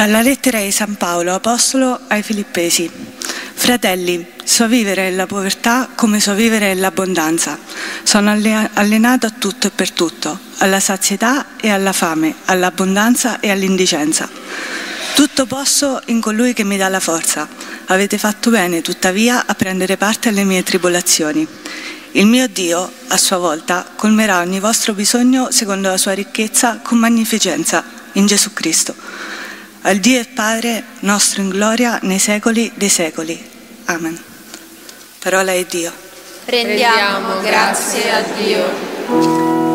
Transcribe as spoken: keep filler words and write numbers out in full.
Dalla lettera di San Paolo, apostolo ai Filippesi. Fratelli, so vivere nella povertà come so vivere nell'abbondanza. Sono allenato a tutto e per tutto, alla sazietà e alla fame, all'abbondanza e all'indicenza. Tutto posso in colui che mi dà la forza. Avete fatto bene, tuttavia, a prendere parte alle mie tribolazioni. Il mio Dio, a sua volta, colmerà ogni vostro bisogno secondo la sua ricchezza con magnificenza in Gesù Cristo. Al Dio e Padre nostro in gloria nei secoli dei secoli. Amen. Parola di Dio. Rendiamo grazie a Dio.